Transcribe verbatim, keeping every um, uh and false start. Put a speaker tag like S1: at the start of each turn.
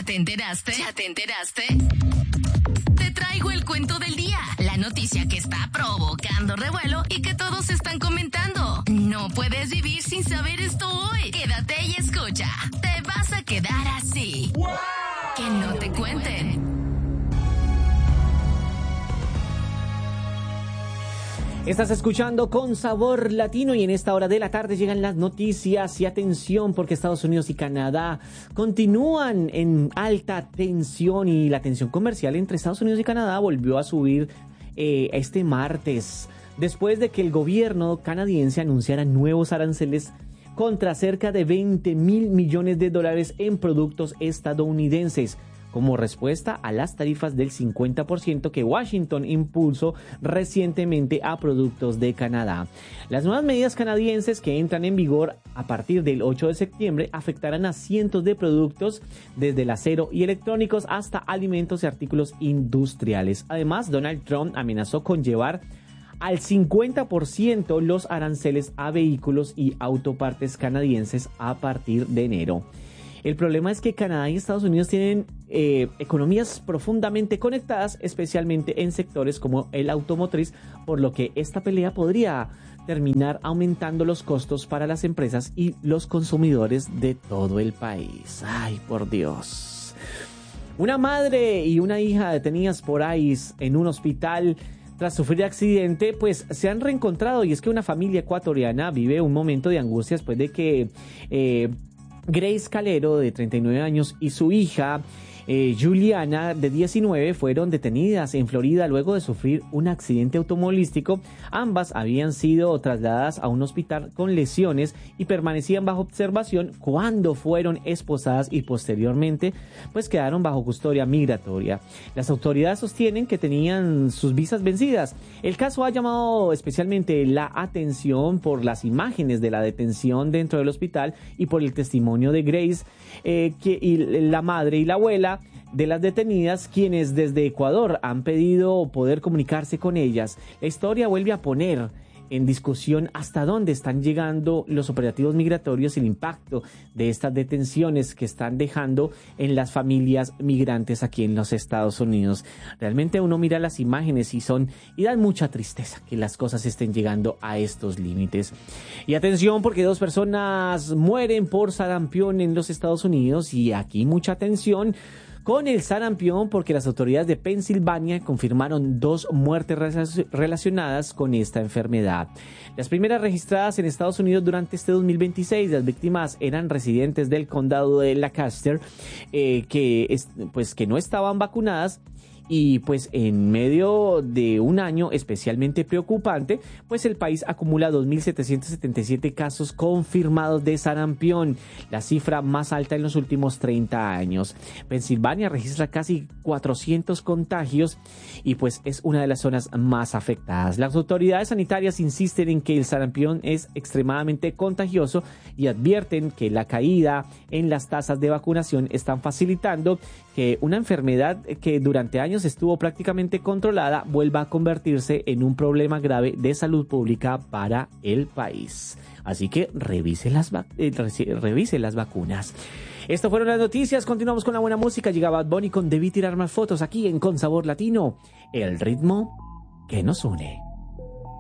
S1: ¿Ya te enteraste? ¿Ya te enteraste? Te traigo el cuento del día, la noticia que está provocando revuelo y que todos están comentando. No puedes vivir sin saber esto hoy. Quédate y escucha. Te vas a quedar así. ¡Wow! Que no te cuenten.
S2: Estás escuchando Con Sabor Latino y en esta hora de la tarde llegan las noticias y atención porque Estados Unidos y Canadá continúan en alta tensión y la tensión comercial entre Estados Unidos y Canadá volvió a subir eh, este martes después de que el gobierno canadiense anunciara nuevos aranceles contra cerca de veinte mil millones de dólares en productos estadounidenses, como respuesta a las tarifas del cincuenta por ciento que Washington impuso recientemente a productos de Canadá. Las nuevas medidas canadienses que entran en vigor a partir del ocho de septiembre afectarán a cientos de productos, desde el acero y electrónicos hasta alimentos y artículos industriales. Además, Donald Trump amenazó con llevar al cincuenta por ciento los aranceles a vehículos y autopartes canadienses a partir de enero. El problema es que Canadá y Estados Unidos tienen eh, economías profundamente conectadas, especialmente en sectores como el automotriz, por lo que esta pelea podría terminar aumentando los costos para las empresas y los consumidores de todo el país. ¡Ay, por Dios! Una madre y una hija detenidas por I C E en un hospital tras sufrir accidente, pues se han reencontrado, y es que una familia ecuatoriana vive un momento de angustia después de que Eh, Grace Calero, de treinta y nueve años, y su hija eh, Juliana, de diecinueve, fueron detenidas en Florida luego de sufrir un accidente automovilístico. Ambas habían sido trasladadas a un hospital con lesiones y permanecían bajo observación cuando fueron esposadas y posteriormente pues quedaron bajo custodia migratoria. Las autoridades sostienen que tenían sus visas vencidas. El caso ha llamado especialmente la atención por las imágenes de la detención dentro del hospital y por el testimonio de Grace, eh, que, y la madre y la abuela de las detenidas, quienes desde Ecuador han pedido poder comunicarse con ellas. La historia vuelve a poner en discusión hasta dónde están llegando los operativos migratorios y el impacto de estas detenciones que están dejando en las familias migrantes aquí en los Estados Unidos. Realmente uno mira las imágenes y son y dan mucha tristeza que las cosas estén llegando a estos límites. Y atención, porque dos personas mueren por sarampión en los Estados Unidos, y aquí mucha atención con el sarampión, porque las autoridades de Pensilvania confirmaron dos muertes relacionadas con esta enfermedad. Las primeras registradas en Estados Unidos durante este dos mil veintiséis, las víctimas eran residentes del condado de Lancaster, eh, que, pues, que no estaban vacunadas. Y pues en medio de un año especialmente preocupante, pues el país acumula dos mil setecientos setenta y siete casos confirmados de sarampión, la cifra más alta en los últimos treinta años. Pensilvania registra casi cuatrocientos contagios y pues es una de las zonas más afectadas. Las autoridades sanitarias insisten en que el sarampión es extremadamente contagioso y advierten que la caída en las tasas de vacunación están facilitando que una enfermedad que durante años estuvo prácticamente controlada vuelva a convertirse en un problema grave de salud pública para el país. Así que revise las, vac- eh, revise las vacunas. Estas fueron las noticias. Continuamos con la buena música. Llega Bad Bunny con Debí Tirar Más Fotos aquí en Con Sabor Latino, el ritmo que nos une.